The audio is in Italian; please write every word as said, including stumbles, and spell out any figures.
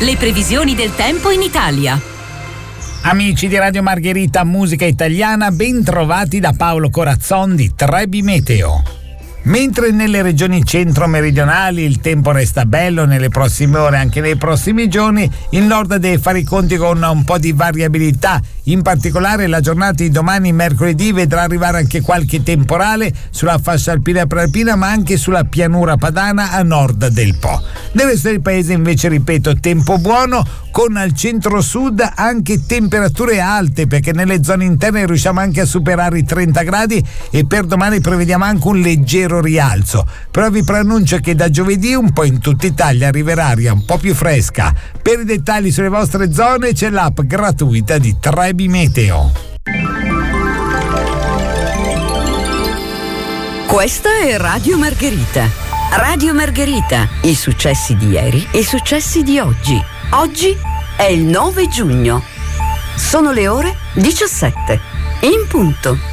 le previsioni del tempo in Italia. Amici di Radio Margherita, musica italiana, ben trovati da Paolo Corazzon di Trebi Meteo. Mentre nelle regioni centro-meridionali il tempo resta bello nelle prossime ore, anche nei prossimi giorni, il nord deve fare i conti con un po' di variabilità. In particolare la giornata di domani, mercoledì, vedrà arrivare anche qualche temporale sulla fascia alpina e prealpina, ma anche sulla pianura padana a nord del Po. Nel resto del paese invece, ripeto, tempo buono, con al centro-sud anche temperature alte, perché nelle zone interne riusciamo anche a superare i trenta gradi e per domani prevediamo anche un leggero rialzo. Però vi preannuncio che da giovedì un po' in tutta Italia arriverà aria un po' più fresca. Per i dettagli sulle vostre zone c'è l'app gratuita di Trebi Meteo. Questa è Radio Margherita. Radio Margherita, i successi di ieri e i successi di oggi. Oggi è il nove giugno. Sono le ore diciassette. In punto.